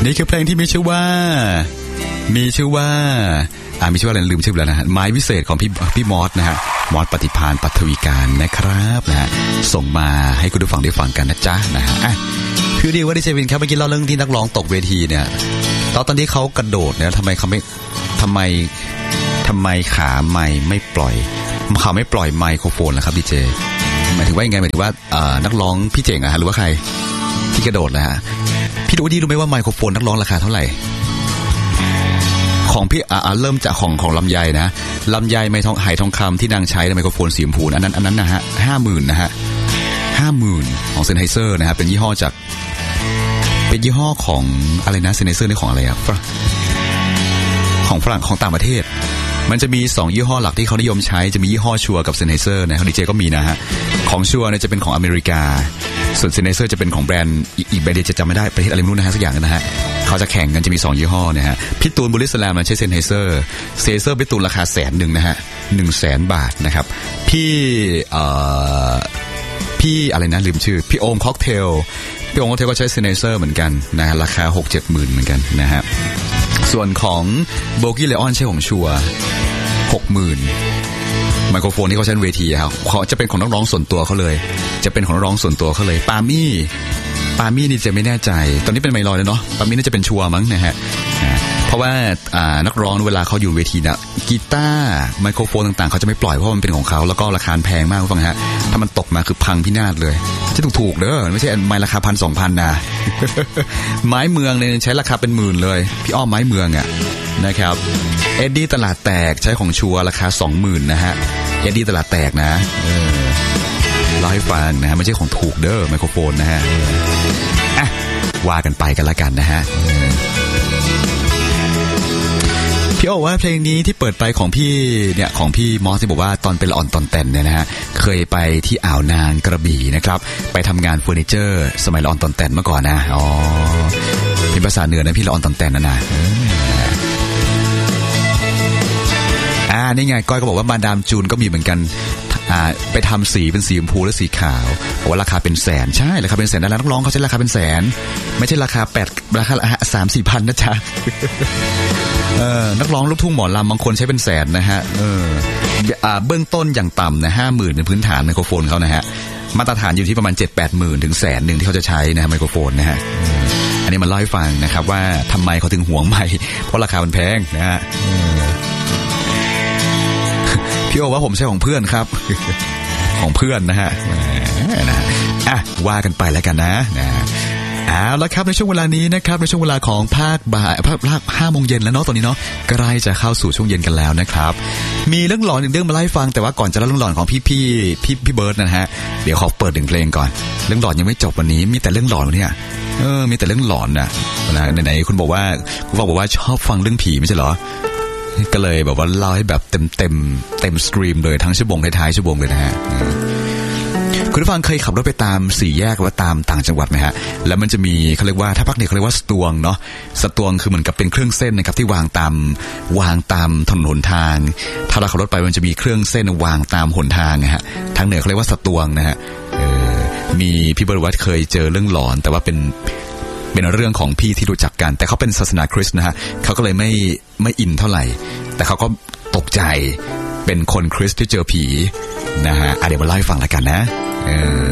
นี่คือเพลงที่มีชื่อว่าอะไรลืมชื่อแล้วนะฮะไม้วิเศษของพี่มอสนะฮะมอสปฏิภาณปัทวีการนะครับนะฮะส่งมาให้คุณผู้ฟังได้ฟังกันนะจ๊ะนะฮะพี่ดีว่าดิเจวินครับเมื่อกี้เล่าเรื่องที่นักร้องตกเวทีเนี่ยตอนที่เขากระโดดเนี่ยทำไมขาไม่ปล่อยไมโครโฟนล่ะครับดีเจหมายถึงว่ายังไงหมายถึงว่านักร้องพี่เจ๋งอะหรือว่าใครที่กระโดดนะฮะพี่ดูดีรู้ไหมว่าไมโครโฟนนักร้องราคาเท่าไหร่ของพี่เริ่มจากของลำไยนะลำไยไหทองคำที่นางใช้ในไมโครโฟนสีชมพูอันนั้นนะฮะ 50,000 นะฮะ 50,000 ของเซนไฮเซอร์นะฮะเป็นยี่ห้อของอะไรนะเซนไฮเซอร์นี่ของอะไรครับของฝรั่งของต่างประเทศมันจะมี2ยี่ห้อหลักที่เขานิยมใช้จะมียี่ห้อชัวร์กับเซนไฮเซอร์นะดีเจก็มีนะฮะของชัวร์เนี่ยจะเป็นของอเมริกาส่วนเซนไฮเซอร์จะเป็นของแบรนด์อีกแบรนด์จะจำไม่ได้ประเทศอะไรไม่รู้นะฮะสักอย่างนะฮะเขาจะแข่งกันจะมี2ยี่ห้อนะฮะพี่ตูนบุริสแลมมันใช้เซนไฮเซอร์พี่ตูนราคา100,000นะฮะ 100,000 บาทนะครับพี่อะไรนะลืมชื่อพี่โอมค็อกเทลก็ใช้เซนไฮเซอร์เหมือนกันนะฮะราคา 6-7 หมื่นเหมือนกันนะฮะส่วนของโบกี้เลออนใช้ของชัวร์ 60,000 ไมโครโฟนที่เขาใช้เวทีครับเขาจะเป็นของนักร้องส่วนตัวเขาเลยปามี่นี่จะไม่แน่ใจตอนนี้เป็นไมลอยแล้วเนาะปามี่น่าจะเป็นชัวร์มั้งนะฮะเพราะว่านักร้องเวลาเขาอยู่เวทีนะกีตาร์ไมโครโฟนต่างๆเขาจะไม่ปล่อยเพราะมันเป็นของเขาแล้วก็ราคาแพงมากฟังฮะถ้ามันตกมาคือพังพินาศเลยจะถูกๆเด้อไม่ใช่ไม้ราคา 1,000-2,000 นะไม้เมืองเนี่ยใช้ราคาเป็นหมื่นเลยพี่อ้อมไม้เมืองอ่ะนะครับเอ็ดดี้ตลาดแตกใช้ของชัวร์ราคา 20,000 นะฮะเอ็ดดี้ตลาดแตกนะเล่าให้ฟังนะฮะไม่ใช่ของถูกเด้อไมโครโฟนนะฮะว่ากันไปกันละกันนะฮะพี่โอว่าเพลงนี้ที่เปิดไปของพี่มอสที่บอกว่าตอนเป็นละอ่อนตอนแต่นเนี่ยนะฮะเคยไปที่อ่าวนางกระบี่นะครับไปทำงานเฟอร์นิเจอร์สมัยละอ่อนตอนแต่นเมื่อก่อนนะเป็นภาษาเหนือนะพี่ละอ่อนตอนแต่นนะนี่ไงก้อยก็บอกว่ามาดามจูนก็มีเหมือนกันไปทำสีเป็นสีชมพูและสีขาวบอกว่าราคาเป็นแสนใช่ราคาเป็นแสนแล้วนักร้องเขาใช้ราคาเป็นแสนไม่ใช่ราคา3-4 พันนะจ๊ะนักร้องลูกทุ่งหมอลำบางคนใช้เป็นแสนนะฮะเบื้องต้นอย่างต่ำนะ 50,000 เป็นพื้นฐานไมโครโฟนเขานะฮะมาตรฐานอยู่ที่ประมาณ 7-8 หมื่นถึง100,000ที่เขาจะใช้นะฮะไมโครโฟนนะฮะอันนี้มันเล่าให้ฟังนะครับว่าทำไมเขาถึงหวงไมค์เพราะราคามันแพงนะฮะพี่โอว่าผมใช้ของเพื่อนครับของเพื่อนนะฮะว่ากันไปแล้วกันนะแล้วครับในช่วงเวลานี้นะครับในช่วงเวลาของภาคบ่ายภาค 5 โมงเย็นแล้วเนาะตอนนี้เนาะใกล้จะเข้าสู่ช่วงเย็นกันแล้วนะครับมีเรื่องหลอนอีกเรื่องมาเล่าให้ฟังแต่ว่าก่อนจะเล่าเรื่องหลอนของพี่เบิร์ดนะฮะเดี๋ยวขอเปิดเพลงก่อนเรื่องหลอนยังไม่จบวันนี้มีแต่เรื่องหลอนเนี่ยมีแต่เรื่องหลอนนะไหนๆคุณบอกว่าชอบฟังเรื่องผีไม่ใช่เหรอก็เลยแบบว่าเล่าให้แบบเต็มสตรีมเลยทั้งชั่วโมงท้ายๆชั่วโมงเลยนะฮะคุณผู้ฟังเคยขับรถไปตามสี่แยกหรือว่าตามต่างจังหวัดไหมฮะแล้วมันจะมีเขาเรียกว่าถ้าภาคเหนือเขาเรียกว่าสตวงเนาะสตวงคือเหมือนกับเป็นเครื่องเส้นนะครับที่วางตามถนนหนทางถ้าเราขับรถไปมันจะมีเครื่องเส้นวางตามหนทางนะฮะทางเหนือเขาเรียกว่าสตวงนะฮะมีพี่เบิร์ดวัดเคยเจอเรื่องหลอนแต่ว่าเป็นเรื่องของพี่ที่รู้จักกันแต่เขาเป็นศาสนาคริสต์นะฮะเขาก็เลยไม่อินเท่าไหร่แต่เขาก็ตกใจเป็นคนคริสต์ที่เจอผีนะฮะเดี๋ยวมาเล่าให้ฟังแล้วกันนะ